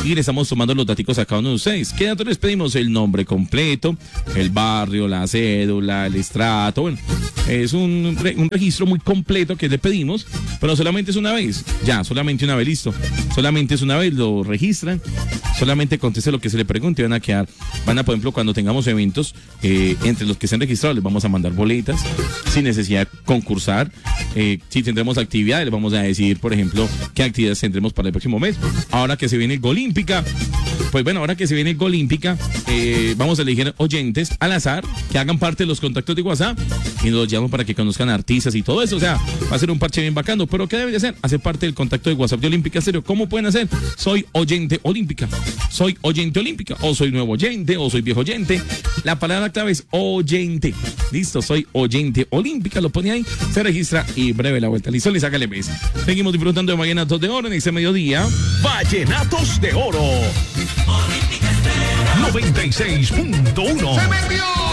y le estamos tomando los datos a cada uno de ustedes. ¿Qué datos les pedimos? El nombre completo, el barrio, la cédula, el estrato. Bueno, es un registro muy completo que le pedimos, pero solamente es una vez. Ya, solamente una vez, listo. Solamente es una vez, lo registran, solamente conteste lo que se le pregunte y van a, por ejemplo, cuando tengamos eventos, entre los que se han registrado, les vamos a mandar boletas sin necesidad de concursar. Si tendremos actividades, les vamos a decir, por ejemplo, qué actividades tendremos para el próximo mes. Ahora que se viene el Golímpica, pues bueno, vamos a elegir oyentes al azar que hagan parte de los contactos de WhatsApp y nos los llamamos para que conozcan artistas y todo eso. O sea, va a ser un parche bien bacano. Pero ¿qué deben de hacer? Hacer parte del contacto de WhatsApp de Olímpica Estéreo. ¿Cómo pueden hacer? Soy oyente olímpica, soy oyente olímpica, o soy nuevo oyente, o soy viejo oyente. La palabra clave es oyente. Listo, soy oyente olímpica. Lo pone ahí, se registra y breve la vuelta. Listo, le saca el mes. Seguimos disfrutando de Vallenatos de Oro en este mediodía. Vallenatos de Oro 96.1. ¡Se metió!